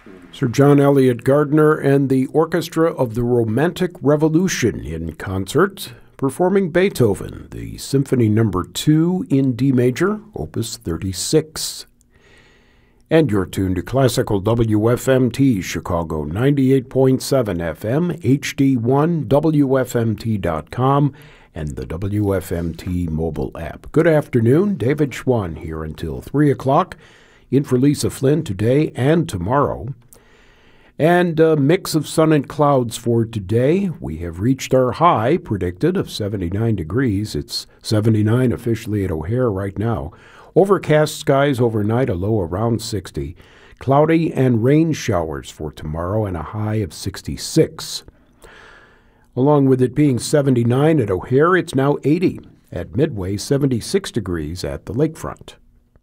Sir John Eliot Gardiner and the Orchestra of the Romantic Revolution in concert, performing Beethoven, the Symphony No. 2 in D major, Opus 36. And you're tuned to Classical WFMT, Chicago 98.7 FM, HD1, WFMT.com, and the WFMT mobile app. Good afternoon, David Schwann here until 3 o'clock, in for Lisa Flynn today and tomorrow. And a mix of sun and clouds for today. We have reached our high predicted of 79 degrees. It's 79 officially at O'Hare right now. Overcast skies overnight, a low around 60. Cloudy and rain showers for tomorrow and a high of 66. Along with it being 79 at O'Hare, it's now 80. At Midway, 76 degrees at the lakefront.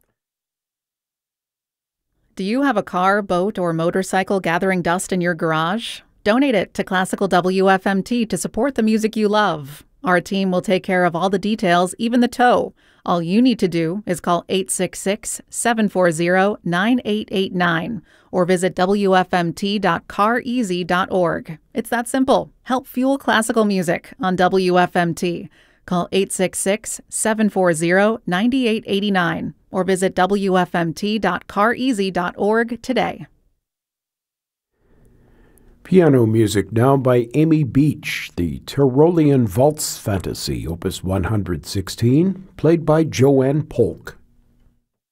Do you have a car, boat, or motorcycle gathering dust in your garage? Donate it to Classical WFMT to support the music you love. Our team will take care of all the details, even the tow. All you need to do is call 866-740-9889 or visit wfmt.careasy.org. It's that simple. Help fuel classical music on WFMT. Call 866-740-9889 or visit wfmt.careasy.org today. Piano music now by Amy Beach, the Tyrolean Waltz Fantasy, Opus 116, played by Joanne Polk.